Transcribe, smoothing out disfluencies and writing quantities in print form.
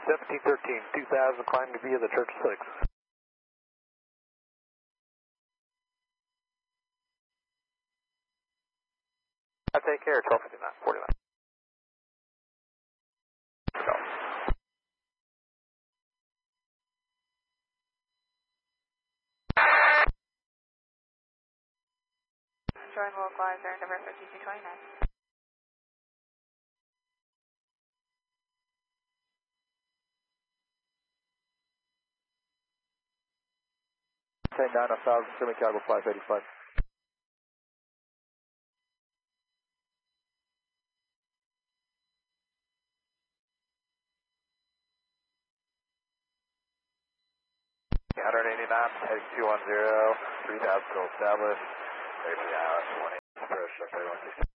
1713, 2000, climb to via the Church 6. I take care, 1259, 49. Go. Join localizer, number 5229. Say 9,000, Semi Chicago 585. Yeah, 189, heading 210, 3000 still established. Ready for the hour, 20. Approach, 3160.